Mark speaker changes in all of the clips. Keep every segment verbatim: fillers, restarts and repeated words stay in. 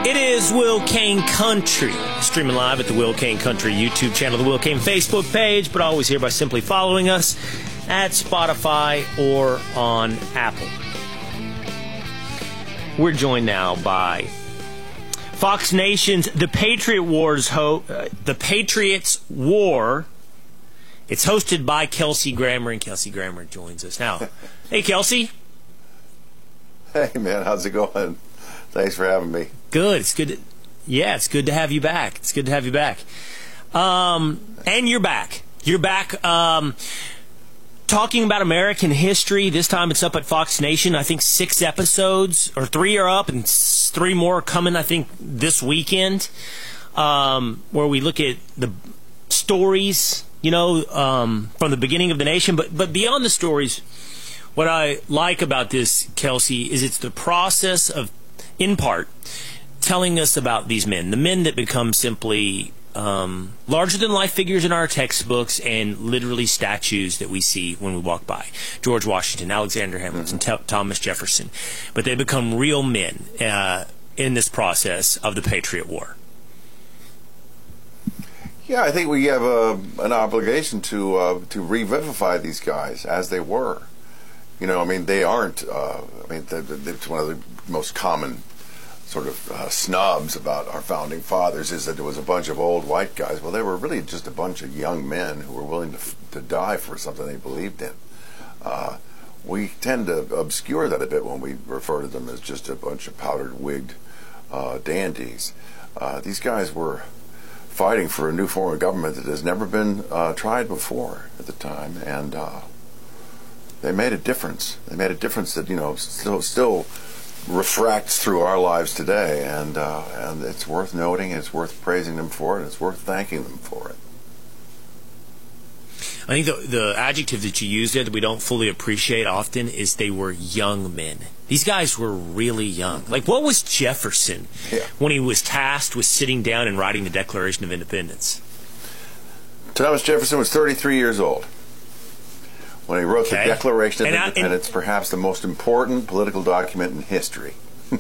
Speaker 1: It is Will Kane Country, streaming live at the Will Kane Country YouTube channel, the Will Kane Facebook page, but always here by simply following us at Spotify or on Apple. We're joined now by Fox Nation's The Patriot Wars, ho- uh, The Patriots War. It's hosted by Kelsey Grammer, and Kelsey Grammer joins us now. Hey, Kelsey.
Speaker 2: Hey, man, how's it going? Thanks for having me.
Speaker 1: Good. It's good. To, yeah, it's good to have you back. It's good to have you back. Um, and you're back. You're back um, talking about American history. This time it's up at Fox Nation. I think six episodes, or three are up, and three more are coming, I think, this weekend, um, where we look at the stories, you know, um, from the beginning of the nation. But, but beyond the stories, what I like about this, Kelsey, is it's the process of, in part, telling us about these men, the men that become simply um, larger-than-life figures in our textbooks and literally statues that we see when we walk by. George Washington, Alexander Hamilton, mm-hmm. T- Thomas Jefferson. But they become real men uh, in this process of the Patriot War.
Speaker 2: Yeah, I think we have a, an obligation to uh, to revivify these guys as they were. You know, I mean, they aren't, uh, I mean, they're, they're one of the most common sort of uh, snubs about our founding fathers is that there was a bunch of old white guys. Well, they were really just a bunch of young men who were willing to, to die for something they believed in. Uh, we tend to obscure that a bit when we refer to them as just a bunch of powdered wigged uh, dandies. Uh, these guys were fighting for a new form of government that has never been uh, tried before at the time, and uh, they made a difference. They made a difference that, you know, still still refracts through our lives today, and uh, and it's worth noting, it's worth praising them for it, it's worth thanking them for it.
Speaker 1: I think the, the adjective that you used there that we don't fully appreciate often is they were young men. These guys were really young. Like, what was Jefferson yeah. when he was tasked with sitting down and writing the Declaration of Independence?
Speaker 2: Thomas Jefferson was thirty-three years old when he wrote
Speaker 1: okay.
Speaker 2: the Declaration of
Speaker 1: and
Speaker 2: Independence,
Speaker 1: I, and,
Speaker 2: perhaps the most important political document in history.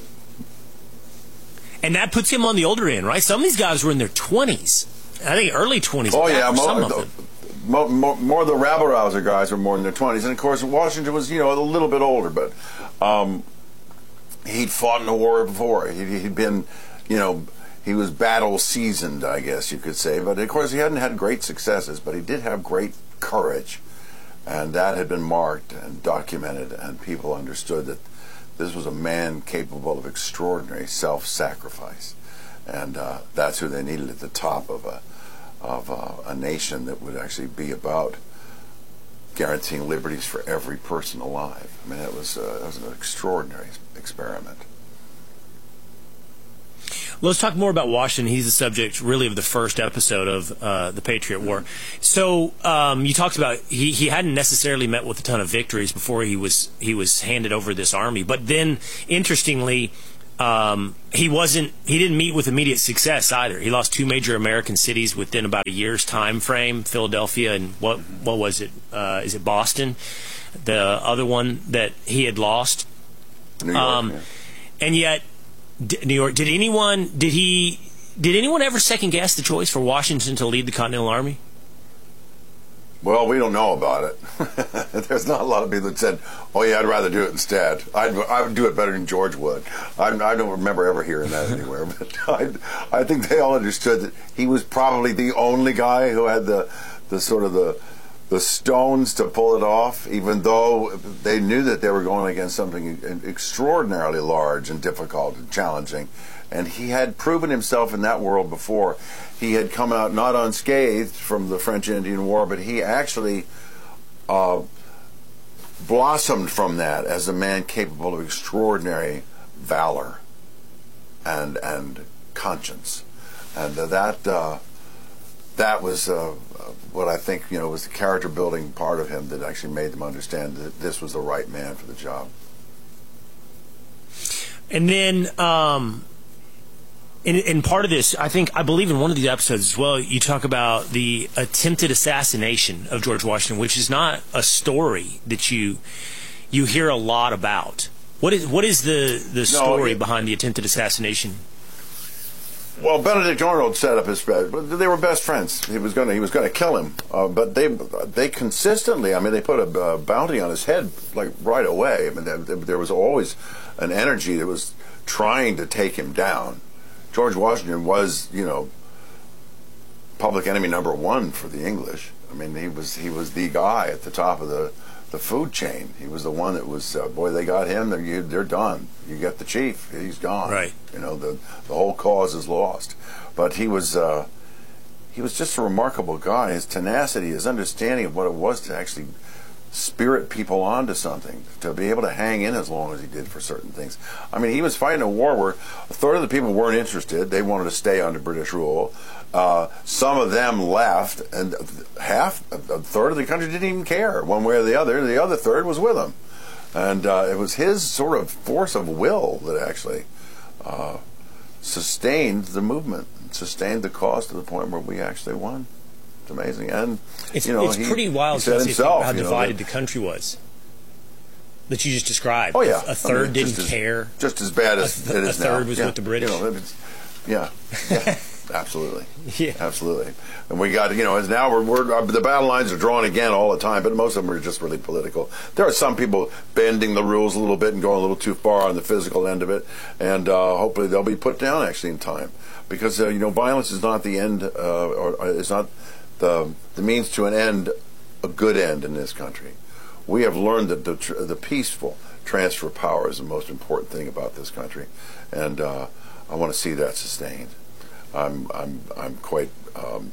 Speaker 1: And that puts him on the older end, right? Some of these guys were in their twenties. I think early twenties.
Speaker 2: Oh, yeah. More,
Speaker 1: some of them.
Speaker 2: More, more, more of the rabble-rouser guys were more in their twenties. And, of course, Washington was, you know, a little bit older, but um, he'd fought in a war before. He'd, he'd been, you know, he was battle-seasoned, I guess you could say. But, of course, he hadn't had great successes, but he did have great courage. And that had been marked and documented, and people understood that this was a man capable of extraordinary self-sacrifice. And uh, that's who they needed at the top of a of a, a nation that would actually be about guaranteeing liberties for every person alive. I mean, it was, uh, it was an extraordinary experiment.
Speaker 1: Let's talk more about Washington. He's the subject, really, of the first episode of uh, the Patriot War. So um, you talked about he, he hadn't necessarily met with a ton of victories before he was he was handed over this army. But then, interestingly, um, he wasn't he didn't meet with immediate success either. He lost two major American cities within about a year's time frame: Philadelphia and what what was it? Uh, is it Boston? The other one that he had lost.
Speaker 2: New York.
Speaker 1: Um,
Speaker 2: yeah.
Speaker 1: And yet. New York. Did anyone? Did he? Did anyone ever second guess the choice for Washington to lead the Continental Army?
Speaker 2: Well, we don't know about it. There's not a lot of people that said, "Oh yeah, I'd rather do it instead. I'd I would do it better than George would." I, I don't remember ever hearing that anywhere. But I, I think they all understood that he was probably the only guy who had the the sort of the the stones to pull it off, even though they knew that they were going against something extraordinarily large and difficult and challenging. And he had proven himself in that world before. He had come out not unscathed from the French-Indian War, but he actually uh, blossomed from that as a man capable of extraordinary valor and and conscience. And uh, that uh, that was uh, what I think, you know, was the character building part of him that actually made them understand that this was the right man for the job.
Speaker 1: And then, um, in, in part of this, I think, I believe in one of these episodes as well, you talk about the attempted assassination of George Washington, which is not a story that you you hear a lot about. What is what is the the story
Speaker 2: no, it,
Speaker 1: behind the attempted assassination?
Speaker 2: Well, Benedict Arnold set up his bed, but they were best friends. He was going to he was going to kill him, uh, but they they consistently. I mean, they put a uh, bounty on his head like right away. I mean, there, there was always an energy that was trying to take him down. George Washington was, you know, public enemy number one for the English. I mean, he was he was the guy at the top of the the food chain. He was the one that was, uh, boy, they got him, they're, they're done. You get the chief, he's gone.
Speaker 1: Right.
Speaker 2: You know, the the whole cause is lost. But he was uh, he was just a remarkable guy. His tenacity, his understanding of what it was to actually spirit people onto something, to be able to hang in as long as he did for certain things. I mean, he was fighting a war where a third of the people weren't interested. They wanted to stay under British rule. Uh, some of them left, and half, a third of the country didn't even care one way or the other. The other third was with him. And uh, it was his sort of force of will that actually uh, sustained the movement, sustained the cause to the point where we actually won. It's amazing. And,
Speaker 1: it's,
Speaker 2: you know,
Speaker 1: it's
Speaker 2: he,
Speaker 1: pretty wild
Speaker 2: he said
Speaker 1: to
Speaker 2: himself,
Speaker 1: see how
Speaker 2: you know,
Speaker 1: divided
Speaker 2: that,
Speaker 1: the country was. That you just described.
Speaker 2: Oh, yeah.
Speaker 1: A third
Speaker 2: I mean,
Speaker 1: didn't
Speaker 2: as,
Speaker 1: care.
Speaker 2: Just as bad as
Speaker 1: a th-
Speaker 2: it is
Speaker 1: a
Speaker 2: now.
Speaker 1: third was
Speaker 2: yeah.
Speaker 1: with the British.
Speaker 2: You know, it's, yeah. yeah. Absolutely.
Speaker 1: Yeah.
Speaker 2: Absolutely. And we got, you know, as now we're, we're uh, the battle lines are drawn again all the time, but most of them are just really political. There are some people bending the rules a little bit and going a little too far on the physical end of it, and uh, hopefully they'll be put down actually in time, because uh, you know, violence is not the end, uh, or, or is not the the means to an end, a good end in this country. We have learned that the tr- the peaceful transfer of power is the most important thing about this country, and uh, I want to see that sustained. I'm I'm I'm quite um,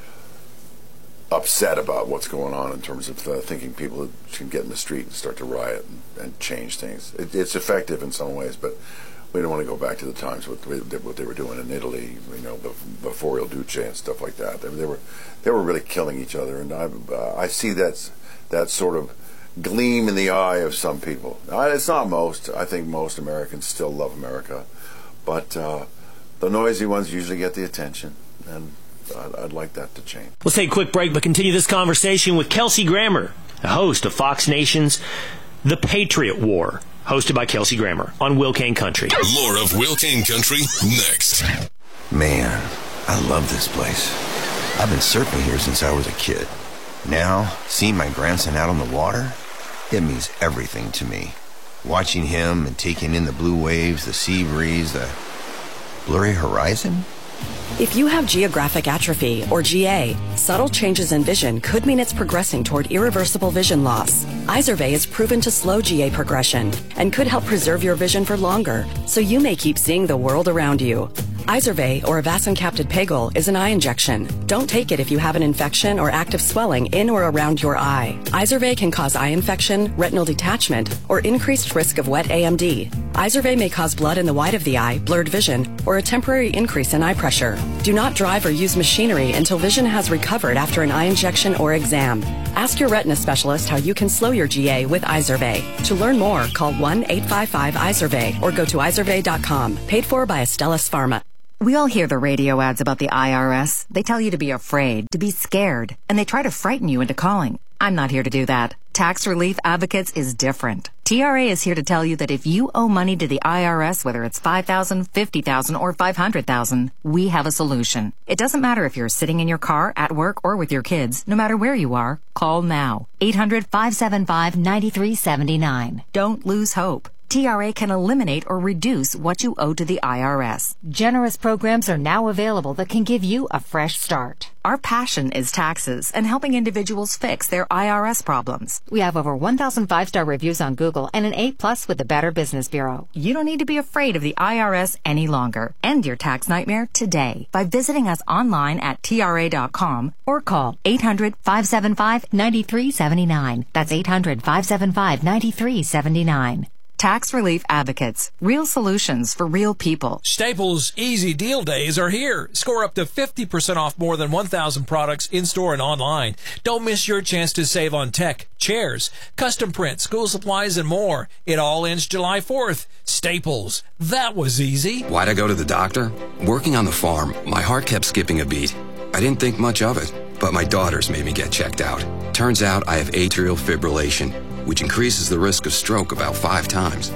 Speaker 2: upset about what's going on in terms of uh, thinking people should get in the street and start to riot and, and change things. It, it's effective in some ways, but we don't want to go back to the times what, what they were doing in Italy, you know, before Il Duce and stuff like that. They, they were they were really killing each other, and I uh, I see that that sort of gleam in the eye of some people. It's not most. I think most Americans still love America, but. Uh, The noisy ones usually get the attention, and I'd, I'd like that to change.
Speaker 1: Let's take a quick break, but continue this conversation with Kelsey Grammer, the host of Fox Nation's The Patriot War, hosted by Kelsey Grammer on Will Kane Country.
Speaker 3: More of Will Kane Country next.
Speaker 4: Man, I love this place. I've been surfing here since I was a kid. Now, seeing my grandson out on the water, it means everything to me. Watching him and taking in the blue waves, the sea breeze, the blurry horizon?
Speaker 5: If you have geographic atrophy, or G A, subtle changes in vision could mean it's progressing toward irreversible vision loss. Izervay is proven to slow G A progression and could help preserve your vision for longer, so you may keep seeing the world around you. Izervay, or avacincaptad pegol, is an eye injection. Don't take it if you have an infection or active swelling in or around your eye. Izervay can cause eye infection, retinal detachment, or increased risk of wet A M D. Izervay may cause blood in the white of the eye, blurred vision, or a temporary increase in eye pressure. Do not drive or use machinery until vision has recovered after an eye injection or exam. Ask your retina specialist how you can slow your G A with Izervay. To learn more, call one eight five five Izervay or go to izervay dot com. Paid for by Astellas Pharma.
Speaker 6: We all hear the radio ads about the I R S. They tell you to be afraid, to be scared, and they try to frighten you into calling. I'm not here to do that. Tax Relief Advocates is different. T R A is here to tell you that if you owe money to the I R S, whether it's five thousand dollars, fifty thousand dollars, or five hundred thousand dollars, we have a solution. It doesn't matter if you're sitting in your car, at work, or with your kids. No matter where you are, call now. eight hundred, five seven five, nine three seven nine. Don't lose hope. T R A can eliminate or reduce what you owe to the I R S.
Speaker 7: Generous programs are now available that can give you a fresh start.
Speaker 6: Our passion is taxes and helping individuals fix their I R S problems.
Speaker 7: We have over one thousand five-star reviews on Google and an A plus with the Better Business Bureau.
Speaker 6: You don't need to be afraid of the I R S any longer. End your tax nightmare today by visiting us online at T R A dot com or call eight hundred, five seven five, nine three seven nine. That's eight hundred, five seven five, nine three seven nine. Tax Relief Advocates. Real solutions for real people.
Speaker 8: Staples Easy Deal Days are here. Score up to fifty percent off more than one thousand products in-store and online. Don't miss your chance to save on tech, chairs, custom print, school supplies, and more. It all ends July fourth. Staples. That was easy.
Speaker 9: Why'd I go to the doctor? Working on the farm, my heart kept skipping a beat. I didn't think much of it, but my daughters made me get checked out. Turns out I have atrial fibrillation, which increases the risk of stroke about five times.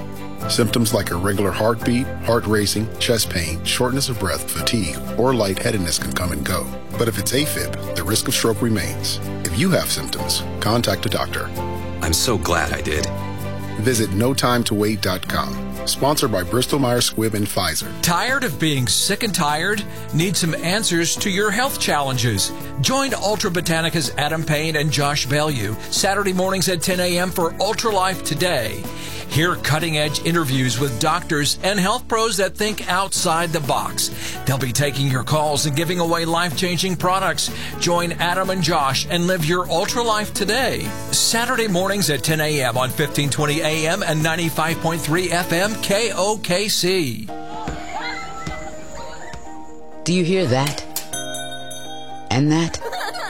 Speaker 10: Symptoms like irregular heartbeat, heart racing, chest pain, shortness of breath, fatigue, or lightheadedness can come and go. But if it's AFib, the risk of stroke remains. If you have symptoms, contact a doctor.
Speaker 9: I'm so glad I did.
Speaker 10: Visit no time to wait dot com. Sponsored by Bristol Myers Squibb and Pfizer.
Speaker 8: Tired of being sick and tired? Need some answers to your health challenges? Join Ultra Botanica's Adam Payne and Josh Bellew Saturday mornings at ten a.m. for Ultra Life Today. Hear cutting-edge interviews with doctors and health pros that think outside the box. They'll be taking your calls and giving away life-changing products. Join Adam and Josh and live your Ultra Life today. Saturday mornings at ten a.m. on fifteen twenty A M and ninety-five point three F M K O K C.
Speaker 11: Do you hear that? And that?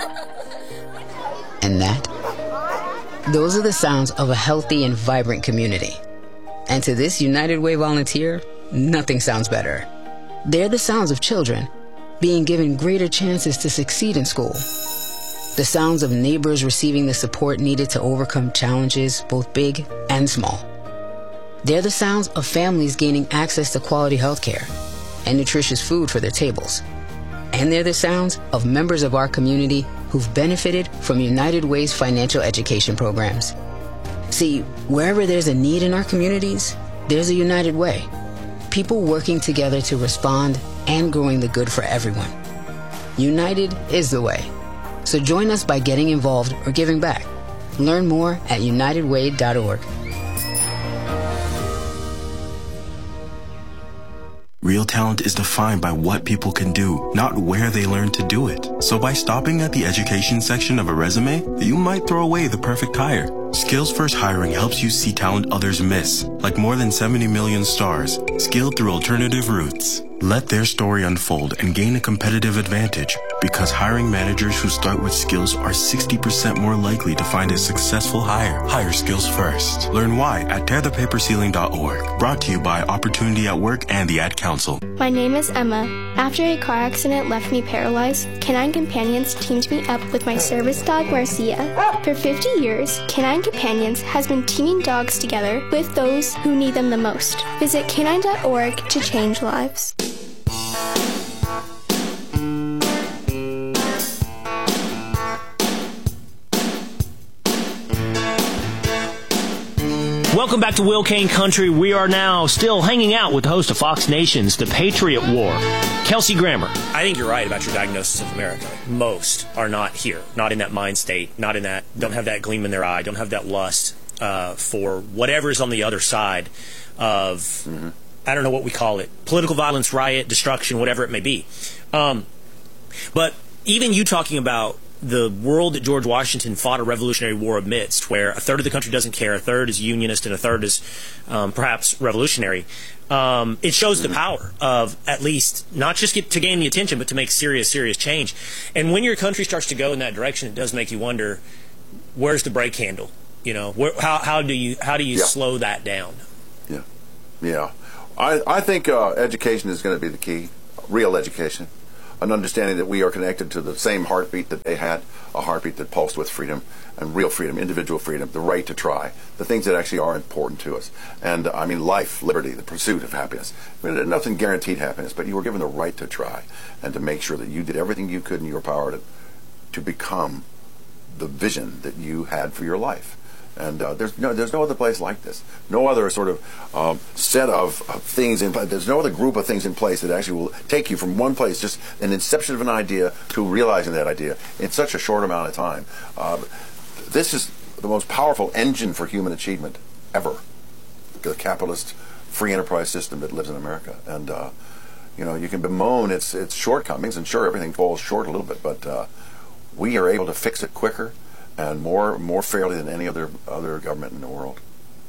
Speaker 11: And that? Those are the sounds of a healthy and vibrant community. And to this United Way volunteer, nothing sounds better. They're the sounds of children being given greater chances to succeed in school. The sounds of neighbors receiving the support needed to overcome challenges, both big and small. They're the sounds of families gaining access to quality health care and nutritious food for their tables. And they're the sounds of members of our community who've benefited from United Way's financial education programs. See, wherever there's a need in our communities, there's a United Way. People working together to respond and growing the good for everyone. United is the way. So join us by getting involved or giving back. Learn more at united way dot org.
Speaker 12: Real talent is defined by what people can do, not where they learn to do it. So by stopping at the education section of a resume, you might throw away the perfect hire. Skills First Hiring helps you see talent others miss, like more than seventy million stars, skilled through alternative routes. Let their story unfold and gain a competitive advantage, because hiring managers who start with skills are sixty percent more likely to find a successful hire. Hire skills first. Learn why at tear the paper ceiling dot org. Brought to you by Opportunity at Work and the Ad Council.
Speaker 13: My name is Emma. After a car accident left me paralyzed, Canine Companions teamed me up with my service dog, Marcia. For fifty years, Canine Companions has been teaming dogs together with those who need them the most. Visit canine dot org to change lives.
Speaker 1: Welcome back to Will Kane Country. We are now still hanging out with the host of Fox Nation's The Patriot War, Kelsey Grammer. I think you're right about your diagnosis of America. Most are not here, not in that mind state, not in that, don't have that gleam in their eye, don't have that lust uh, for whatever's on the other side of, mm-hmm. I don't know what we call it, political violence, riot, destruction, whatever it may be. Um, but even you talking about the world that George Washington fought a Revolutionary War amidst, where a third of the country doesn't care, a third is unionist, and a third is um, perhaps revolutionary. Um, it shows the power of at least not just get to gain the attention, but to make serious, serious change. And when your country starts to go in that direction, it does make you wonder, where's the brake handle? You know, where, how how do you how do you yeah. slow that down?
Speaker 2: Yeah, yeah. I I think uh, education is going to be the key, real education. An understanding that we are connected to the same heartbeat that they had, a heartbeat that pulsed with freedom and real freedom, individual freedom, the right to try, the things that actually are important to us. And, I mean, life, liberty, the pursuit of happiness. I mean, nothing guaranteed happiness, but you were given the right to try and to make sure that you did everything you could in your power to, to become the vision that you had for your life. And uh, there's no there's no other place like this. No other sort of um, set of, of things in place. There's no other group of things in place that actually will take you from one place, just an inception of an idea, to realizing that idea in such a short amount of time. Uh, this is the most powerful engine for human achievement ever. The capitalist free enterprise system that lives in America. And uh, you know, you can bemoan its its shortcomings, and sure, everything falls short a little bit, but uh, we are able to fix it quicker and more more fairly than any other other government in the world.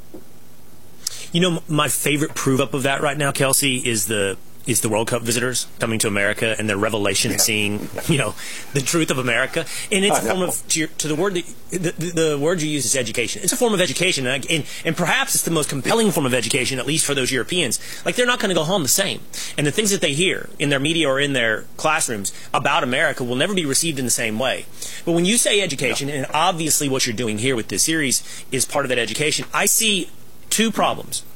Speaker 1: You know, my favorite proof up of that right now, Kelsey, is the is the World Cup visitors coming to America and their revelation, yeah. seeing, you know, the truth of America. And it's a form of, to, your, to the word that, the, the, the word you use is education. It's a form of education, and, and, and perhaps it's the most compelling form of education, at least for those Europeans. Like, they're not going to go home the same. And the things that they hear in their media or in their classrooms about America will never be received in the same way. But when you say education, yeah. and obviously what you're doing here with this series is part of that education, I see two problems.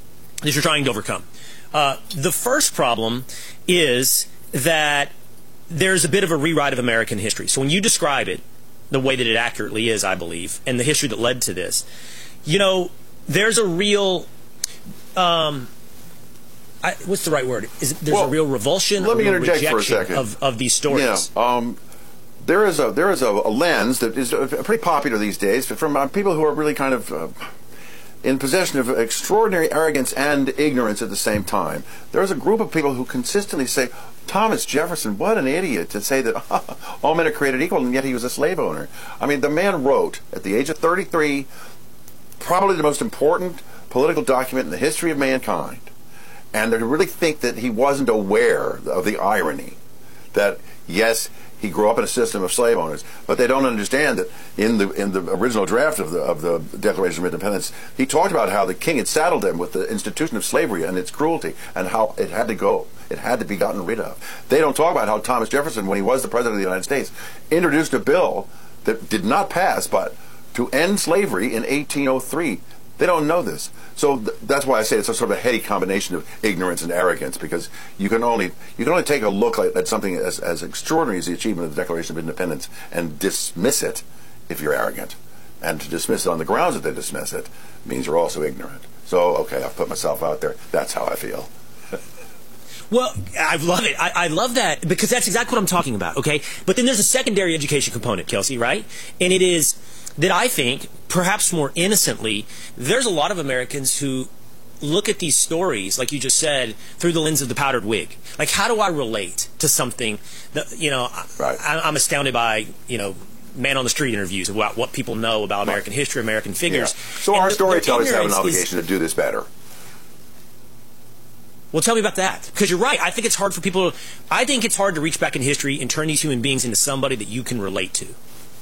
Speaker 1: that you're trying to overcome. Uh, the first problem is that there's a bit of a rewrite of American history. So when you describe it the way that it accurately is, I believe, and the history that led to this, you know, there's a real, um, I, what's the right word? Is it, there's
Speaker 2: well,
Speaker 1: a real revulsion,
Speaker 2: let me
Speaker 1: or
Speaker 2: interject for a second.
Speaker 1: Of, of these stories.
Speaker 2: Yeah, um, there is a there is a, a lens that is pretty popular these days from uh, people who are really kind of uh, in possession of extraordinary arrogance and ignorance at the same time. There is a group of people who consistently say, Thomas Jefferson, what an idiot to say that all men are created equal, and yet he was a slave owner. I mean, the man wrote at the age of thirty-three probably the most important political document in the history of mankind. And to really think that he wasn't aware of the irony that, yes, he grew up in a system of slave owners, but they don't understand that in the in the original draft of the of the Declaration of Independence, he talked about how the king had saddled him with the institution of slavery and its cruelty, and how it had to go, it had to be gotten rid of. They don't talk about how Thomas Jefferson, when he was the president of the United States, introduced a bill that did not pass, but to end slavery in eighteen oh three. They don't know this. So th that's why I say it's a sort of a heady combination of ignorance and arrogance, because you can only you can only take a look at, at something as, as extraordinary as the achievement of the Declaration of Independence and dismiss it if you're arrogant. And to dismiss it on the grounds that they dismiss it means you're also ignorant. So, okay, I've put myself out there. That's how I feel.
Speaker 1: Well, I love it. I, I love that, because that's exactly what I'm talking about, okay? But then there's a secondary education component, Kelsey, right? And it is that I think, perhaps more innocently, there's a lot of Americans who look at these stories, like you just said, through the lens of the powdered wig. Like, how do I relate to something that, you know,
Speaker 2: right.
Speaker 1: I, I'm astounded by, you know, man on the street interviews about what people know about American history, American figures.
Speaker 2: Yeah. So
Speaker 1: and
Speaker 2: our
Speaker 1: the,
Speaker 2: storytellers have an
Speaker 1: is,
Speaker 2: obligation to do this better.
Speaker 1: Well, tell me about that, because you're right. I think it's hard for people to, I think it's hard to reach back in history and turn these human beings into somebody that you can relate to.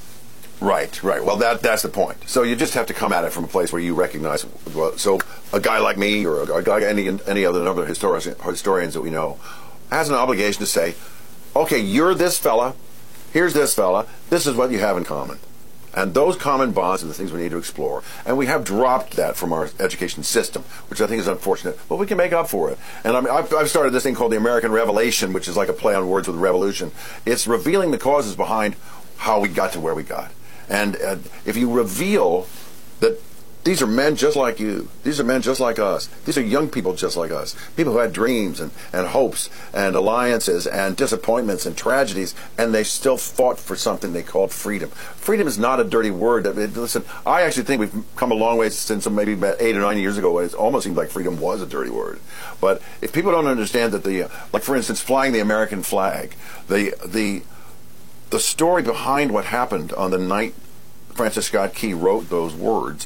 Speaker 2: Right, right. Well, that that's the point. So you just have to come at it from a place where you recognize. Well, so a guy like me, or a guy any any other number of historians, historians that we know, has an obligation to say, okay, you're this fella, here's this fella, this is what you have in common. And those common bonds are the things we need to explore. And we have dropped that from our education system, which I think is unfortunate. But we can make up for it. And I mean, I've, I've started this thing called the American Revelation, which is like a play on words with revolution. It's revealing the causes behind how we got to where we got. And uh, if you reveal that these are men just like you, these are men just like us, these are young people just like us, people who had dreams and, and hopes and alliances and disappointments and tragedies, and they still fought for something they called freedom. Freedom is not a dirty word. I mean, listen, I actually think we've come a long way since maybe about eight or nine years ago. It almost seemed like freedom was a dirty word. But if people don't understand that the, uh, like for instance, flying the American flag, the the the story behind what happened on the night Francis Scott Key wrote those words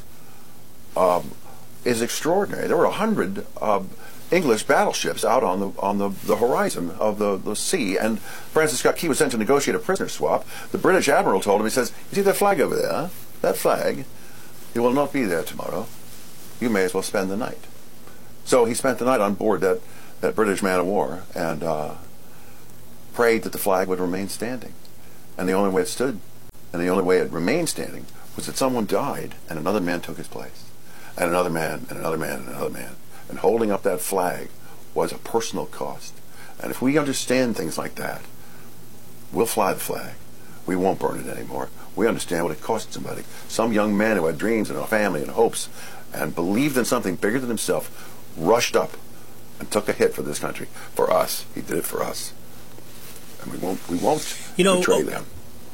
Speaker 2: um, is extraordinary. There were a hundred uh, English battleships out on the on the, the horizon of the, the sea, and Francis Scott Key was sent to negotiate a prisoner swap. The British admiral told him, he says, "You see that flag over there? That flag, it will not be there tomorrow. You may as well spend the night." So he spent the night on board that, that British man of war and uh, prayed that the flag would remain standing. And the only way it stood, and the only way it remained standing, was that someone died and another man took his place. And another man, and another man, and another man. And holding up that flag was a personal cost. And if we understand things like that, we'll fly the flag. We won't burn it anymore. We understand what it cost somebody. Some young man who had dreams and a family and hopes and believed in something bigger than himself rushed up and took a hit for this country. For us. He did it for us. And we won't, we won't
Speaker 1: you know,
Speaker 2: betray them.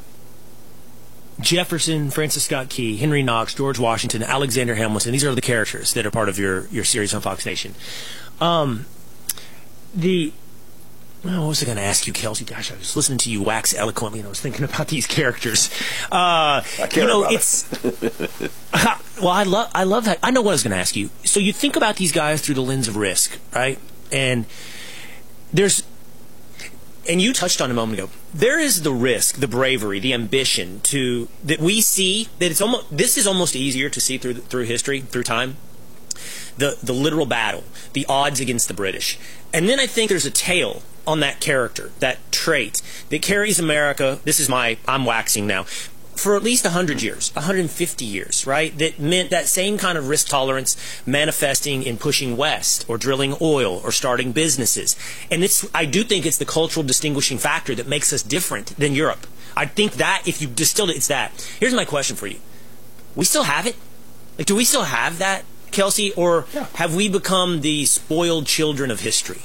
Speaker 1: Jefferson, Francis Scott Key, Henry Knox, George Washington, Alexander Hamilton. These are the characters that are part of your, your series on Fox Nation. Um, the oh, what was I going to ask you, Kelsey? Gosh, I was listening to you wax eloquently, and I was thinking about these characters. Uh,
Speaker 2: I care
Speaker 1: you know,
Speaker 2: about
Speaker 1: it's it. well, I love I love that. I know what I was going to ask you. So you think about these guys through the lens of risk, right? And there's. And you touched on it a moment ago. There is the risk, the bravery, the ambition to that we see that it's almost this is almost easier to see through through history, through time. The the literal battle, the odds against the British, and then I think there's a tail on that character, that trait that carries America. This is my I'm waxing now for at least one hundred years, one hundred fifty years, right? That meant that same kind of risk tolerance manifesting in pushing west or drilling oil or starting businesses. And it's, I do think it's the cultural distinguishing factor that makes us different than Europe. I think that if you distilled it, it's that. Here's my question for you. We still have it? Like, do we still have that, Kelsey? Or yeah. have we become the spoiled children of history?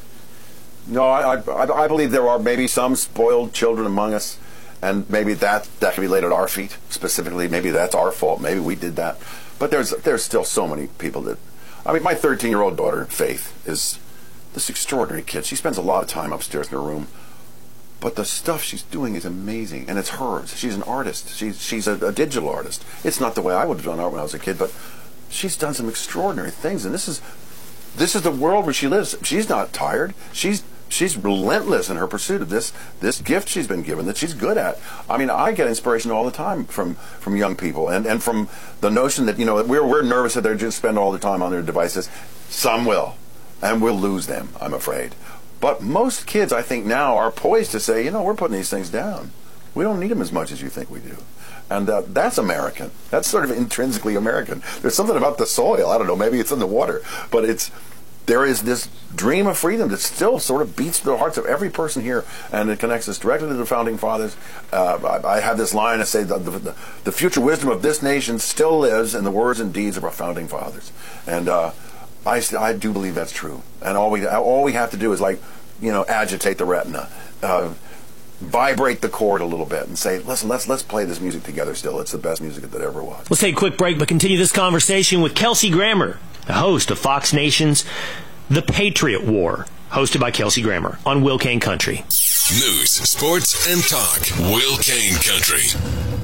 Speaker 2: No, I, I, I believe there are maybe some spoiled children among us. And maybe that, that can be laid at our feet, specifically. Maybe that's our fault. Maybe we did that. But there's there's still so many people that... I mean, my thirteen-year-old daughter, Faith, is this extraordinary kid. She spends a lot of time upstairs in her room. But the stuff she's doing is amazing, and it's hers. She's an artist. She's, she's a, a digital artist. It's not the way I would have done art when I was a kid, but she's done some extraordinary things. And this is this is the world where she lives. She's not tired. She's... She's relentless in her pursuit of this this gift she's been given that she's good at. I mean, I get inspiration all the time from, from young people and, and from the notion that, you know, we're, we're nervous that they're just spend all their time on their devices. Some will, and we'll lose them, I'm afraid. But most kids, I think, now are poised to say, you know, we're putting these things down. We don't need them as much as you think we do. And uh, that's American. That's sort of intrinsically American. There's something about the soil. I don't know, maybe it's in the water, but it's... There is this dream of freedom that still sort of beats the hearts of every person here, and it connects us directly to the Founding Fathers. Uh, I, I have this line, I say, the, the, the future wisdom of this nation still lives in the words and deeds of our Founding Fathers. And uh, I, I do believe that's true. And all we, all we have to do is, like, you know, agitate the retina, uh, vibrate the chord a little bit and say, listen, let's let's play this music together still. It's the best music that ever was.
Speaker 1: Let's take a quick break, but continue this conversation with Kelsey Grammer, the host of Fox Nation's The Patriot War, hosted by Kelsey Grammer on Will Kane Country.
Speaker 3: News, sports, and talk. Will Kane Country.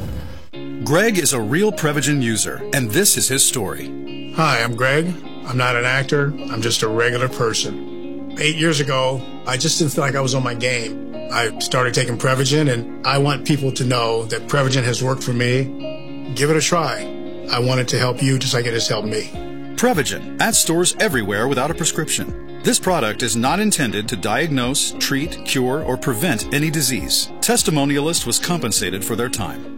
Speaker 14: Greg is a real Prevagen user, and this is his story.
Speaker 15: Hi, I'm Greg. I'm not an actor. I'm just a regular person. Eight years ago, I just didn't feel like I was on my game. I started taking Prevagen, and I want people to know that Prevagen has worked for me. Give it a try. I want it to help you just like it has helped me.
Speaker 14: Prevagen, at stores everywhere without a prescription. This product is not intended to diagnose, treat, cure, or prevent any disease. Testimonialist was compensated for their time.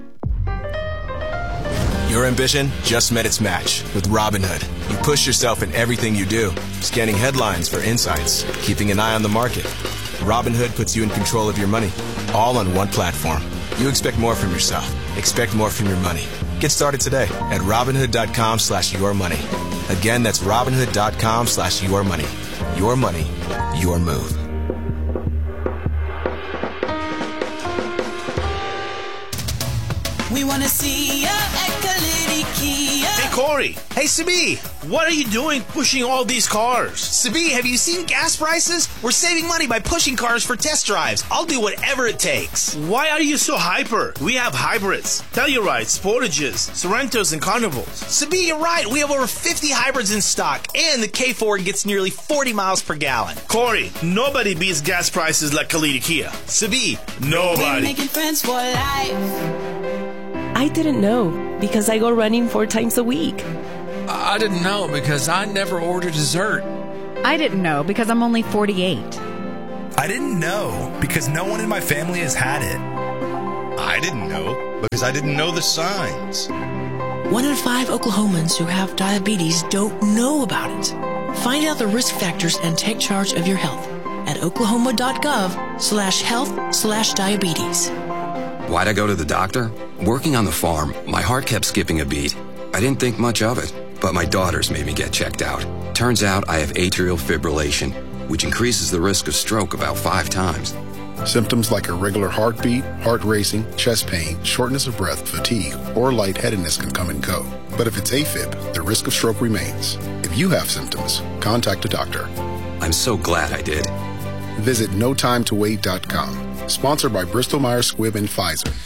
Speaker 16: Your ambition just met its match with Robinhood. You push yourself in everything you do, scanning headlines for insights, keeping an eye on the market. Robinhood puts you in control of your money, all on one platform. You expect more from yourself. Expect more from your money. Get started today at Robinhood.com slash your money. Again, that's Robinhood.com slash your money. Your money, your move.
Speaker 17: We want to see ya at Kalidi Kia.
Speaker 18: Hey, Corey. Hey, Sabi. What are you doing pushing all these cars?
Speaker 19: Sabi, have you seen gas prices? We're saving money by pushing cars for test drives. I'll do whatever it takes.
Speaker 18: Why are you so hyper? We have hybrids, Tellurides, Sportages, Sorrentos, and Carnivals.
Speaker 19: Sabi, you're right. We have over fifty hybrids in stock, and the K four gets nearly forty miles per gallon.
Speaker 18: Corey, nobody beats gas prices like Kalidi Kia.
Speaker 19: Sabi,
Speaker 18: nobody.
Speaker 17: We're making friends for life.
Speaker 20: I didn't know because I go running four times a week.
Speaker 8: I didn't know because I never order dessert.
Speaker 6: I didn't know because I'm only forty-eight.
Speaker 21: I didn't know because no one in my family has had it.
Speaker 22: I didn't know because I didn't know the signs.
Speaker 23: One in five Oklahomans who have diabetes don't know about it. Find out the risk factors and take charge of your health at oklahoma.gov slash health slash diabetes.
Speaker 9: Why'd I go to the doctor? Working on the farm, my heart kept skipping a beat. I didn't think much of it, but my daughters made me get checked out. Turns out I have atrial fibrillation, which increases the risk of stroke about five times.
Speaker 10: Symptoms like irregular heartbeat, heart racing, chest pain, shortness of breath, fatigue, or lightheadedness can come and go. But if it's AFib, the risk of stroke remains. If you have symptoms, contact a doctor.
Speaker 9: I'm so glad I did.
Speaker 10: Visit no time to wait dot com. Sponsored by Bristol Myers Squibb and Pfizer.